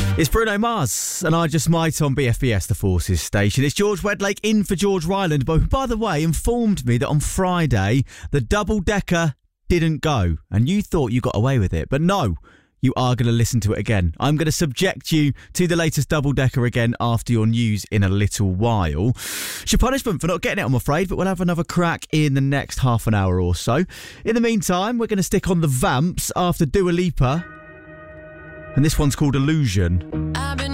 It's Bruno Mars and I Just Might on BFBS, the Forces station. It's George Wedlake in for George Ryland, who, by the way, informed me that on Friday the double-decker didn't go, and you thought you got away with it, but no, you are going to listen to it again. I'm going to subject you to the latest double-decker again after your news in a little while. It's your punishment for not getting it, I'm afraid, but we'll have another crack in the next half an hour or so. In the meantime, we're going to stick on the Vamps after Dua Lipa. And this one's called Illusion. I've been